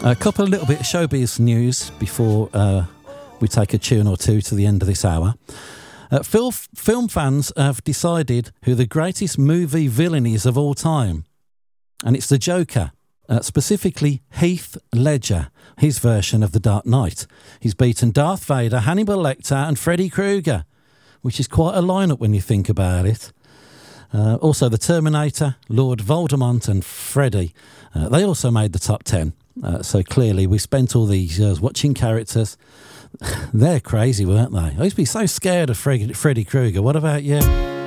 A couple of little bit of showbiz news before we take a tune or two to the end of this hour. Film fans have decided who the greatest movie villain is of all time. And it's the Joker, specifically Heath Ledger, his version of The Dark Knight. He's beaten Darth Vader, Hannibal Lecter and Freddy Krueger, which is quite a lineup when you think about it. Also the Terminator, Lord Voldemort and Freddy. They also made the top 10. So clearly we spent all these years watching characters. They're crazy, weren't they? I used to be so scared of Freddy Krueger. What about you?